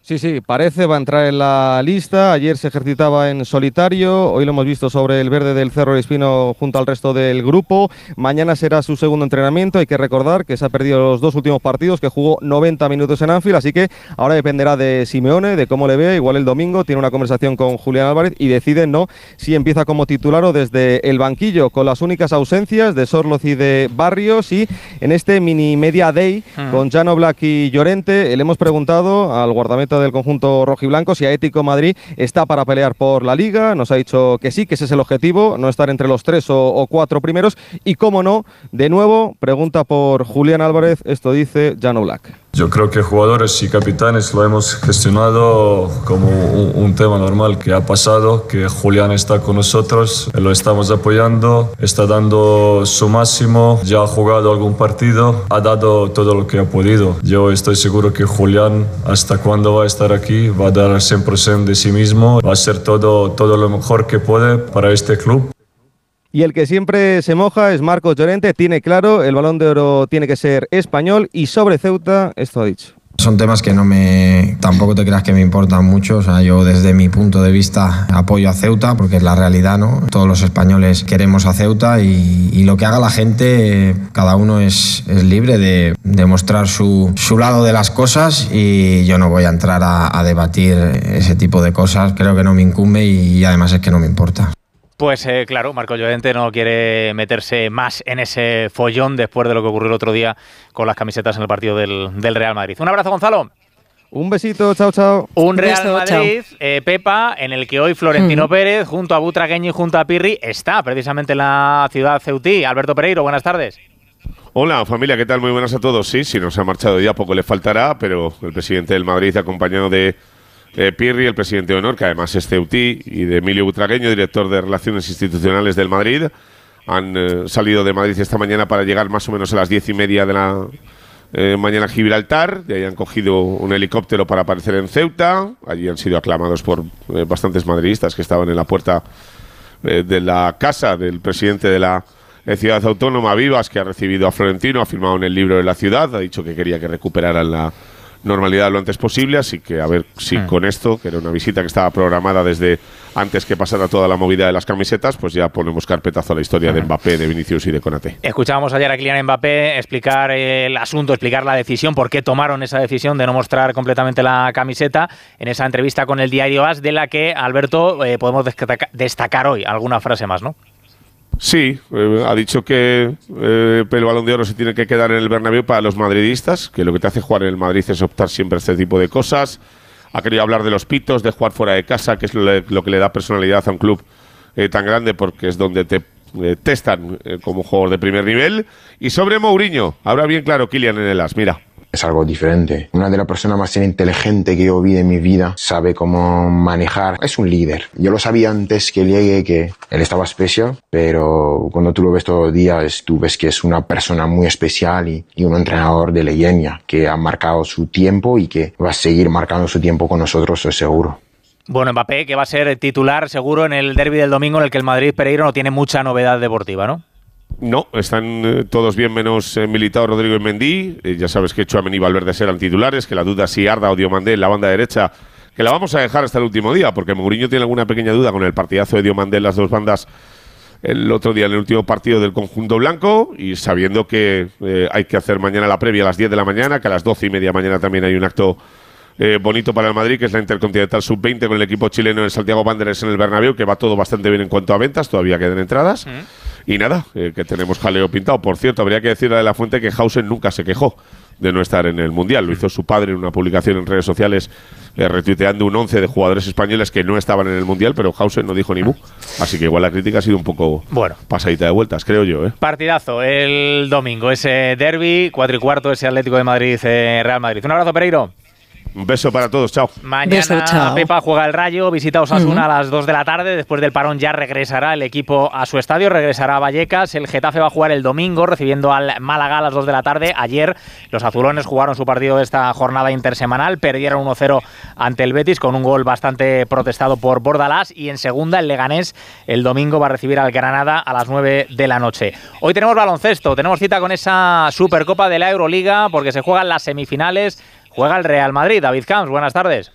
Sí, sí, parece, va a entrar en la lista. Ayer se ejercitaba en solitario, hoy lo hemos visto sobre el verde del Cerro del Espino junto al resto del grupo. Mañana será su segundo entrenamiento. Hay que recordar que se ha perdido los dos últimos partidos, que jugó 90 minutos en Anfield, así que ahora dependerá de Simeone, de cómo le vea. Igual el domingo tiene una conversación con Julián Álvarez y deciden, ¿no?, si empieza como titular o desde el banquillo, con las únicas ausencias de Sorloz y de Barrios. Y en este mini media day con Jan Oblak y Llorente, le hemos preguntado al guardameta del conjunto rojiblanco si Atlético de Madrid está para pelear por la Liga. Nos ha dicho que sí, que ese es el objetivo, no estar entre los 3 o 4 primeros. Y cómo no, de nuevo, pregunta por Julián Álvarez, esto dice Jan Oblak. Yo creo que jugadores y capitanes lo hemos gestionado como un tema normal que ha pasado, que Julián está con nosotros, lo estamos apoyando, está dando su máximo, ya ha jugado algún partido, ha dado todo lo que ha podido. Yo estoy seguro que Julián, hasta cuando va a estar aquí, va a dar 100% de sí mismo, va a hacer todo lo mejor que puede para este club. Y el que siempre se moja es Marcos Llorente, tiene claro, el Balón de Oro tiene que ser español. Y sobre Ceuta, esto ha dicho. Son temas que tampoco te creas que me importan mucho. O sea, yo desde mi punto de vista apoyo a Ceuta porque es la realidad, ¿no? Todos los españoles queremos a Ceuta y lo que haga la gente, cada uno es libre de mostrar su lado de las cosas, y yo no voy a entrar a debatir ese tipo de cosas. Creo que no me incumbe y además es que no me importa. Pues claro, Marcos Llorente no quiere meterse más en ese follón después de lo que ocurrió el otro día con las camisetas en el partido del Real Madrid. Un abrazo, Gonzalo. Un besito, chao, chao. Un Real Madrid, Pepa, en el que hoy Florentino Pérez, junto a Butragueño y junto a Pirri, está precisamente en la ciudad ceutí. Alberto Pereiro, buenas tardes. Hola familia, ¿qué tal? Muy buenas a todos. Sí, si no se ha marchado ya, poco le faltará, pero el presidente del Madrid, acompañado de Pirri, el presidente de honor, que además es ceutí, y de Emilio Butragueño, director de Relaciones Institucionales del Madrid, han salido de Madrid esta mañana para llegar más o menos a las 10:30 de la mañana a Gibraltar. De ahí han cogido un helicóptero para aparecer en Ceuta. Allí han sido aclamados por bastantes madridistas que estaban en la puerta de la casa del presidente de la ciudad autónoma, Vivas, que ha recibido a Florentino, ha firmado en el libro de la ciudad, ha dicho que quería que recuperaran la normalidad lo antes posible, así que a ver si con esto, que era una visita que estaba programada desde antes que pasara toda la movida de las camisetas, pues ya ponemos carpetazo a la historia de Mbappé, de Vinicius y de Konaté. Escuchábamos ayer a Kylian Mbappé explicar el asunto, explicar la decisión, por qué tomaron esa decisión de no mostrar completamente la camiseta en esa entrevista con el diario AS, de la que, Alberto, podemos destacar hoy alguna frase más, ¿no? Sí, ha dicho que el Balón de Oro se tiene que quedar en el Bernabéu para los madridistas, que lo que te hace jugar en el Madrid es optar siempre a este tipo de cosas. Ha querido hablar de los pitos, de jugar fuera de casa, que es lo que le da personalidad a un club tan grande, porque es donde te testan como jugador de primer nivel. Y sobre Mourinho, habrá bien claro Kylian en el AS, mira. Es algo diferente. Una de las personas más inteligentes que yo vi en mi vida, sabe cómo manejar. Es un líder. Yo lo sabía antes que llegue, que él estaba especial, pero cuando tú lo ves todos los días, tú ves que es una persona muy especial y un entrenador de leyenda que ha marcado su tiempo y que va a seguir marcando su tiempo con nosotros, estoy seguro. Bueno, Mbappé, que va a ser titular seguro en el derbi del domingo, en el que el Madrid, Pereiro, no tiene mucha novedad deportiva, ¿no? No, están todos bien menos Militao, Rodrigo y Mendy. Ya sabes que Tchouaméni y Valverde serán titulares, que la duda si Arda o Diomandé en la banda derecha, que la vamos a dejar hasta el último día, porque Mourinho tiene alguna pequeña duda con el partidazo de Diomandé en las dos bandas el otro día en el último partido del conjunto blanco, y sabiendo que hay que hacer mañana la previa a las 10 de la mañana, que a las 12:30 mañana también hay un acto bonito para el Madrid, que es la Intercontinental Sub-20 con el equipo chileno en Santiago Wanderers en el Bernabéu, que va todo bastante bien en cuanto a ventas, todavía quedan entradas. Y nada, que tenemos jaleo pintado. Por cierto, habría que decirle a De la Fuente que Hausen nunca se quejó de no estar en el Mundial. Lo hizo su padre en una publicación en redes sociales, retuiteando un 11 de jugadores españoles que no estaban en el Mundial, pero Hausen no dijo ni mu. Así que igual la crítica ha sido un poco pasadita de vueltas, creo yo. Partidazo el domingo, ese derbi, 4:15, ese Atlético de Madrid, Real Madrid. Un abrazo, Pereiro. Un beso para todos, chao. Mañana Pepa juega el Rayo, visita Osasuna a las 2 de la tarde. Después del parón ya regresará el equipo a su estadio, regresará a Vallecas. El Getafe va a jugar el domingo, recibiendo al Málaga a las 2 de la tarde. Ayer los azulones jugaron su partido de esta jornada intersemanal, perdieron 1-0 ante el Betis con un gol bastante protestado por Bordalás. Y en segunda, el Leganés el domingo va a recibir al Granada a las 9 de la noche. Hoy tenemos baloncesto, tenemos cita con esa Supercopa de la Euroliga, porque se juegan las semifinales. Juega el Real Madrid. David Camps, buenas tardes.